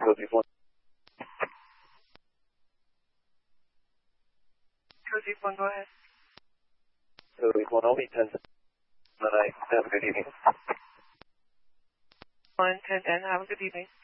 Cozy One. Cozy One, go ahead. Cozy One, I'll be 10 tonight. Have a good evening. 1, 10, 10. Have a good evening.